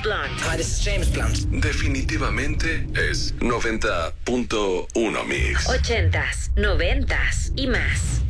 Blunt. Hi, this is James Blunt. Definitivamente es 90.1 Mix. 80s, 90s y más.